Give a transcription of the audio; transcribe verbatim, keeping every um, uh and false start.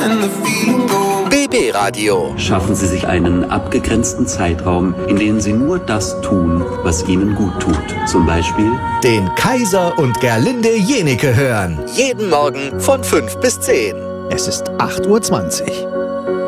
B B Radio. Schaffen Sie sich einen abgegrenzten Zeitraum, in dem Sie nur das tun, was Ihnen gut tut. Zum Beispiel den Kaiser und Gerlinde Jenike hören. Jeden Morgen von fünf bis zehn. Es ist acht Uhr zwanzig.